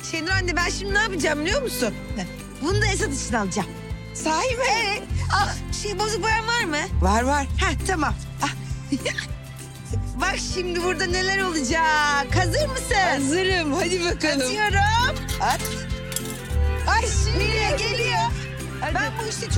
Şenur anne ben şimdi ne yapacağım biliyor musun? Bunu da Esat için alacağım. Sahi mi? Evet. Bozuk param var mı? Var var. Tamam. Bak şimdi burada neler olacak. Hazır mısın? Hazırım. Hadi bakalım. Atıyorum. At. Ay şimdi geliyor. Hadi. Ben bu işte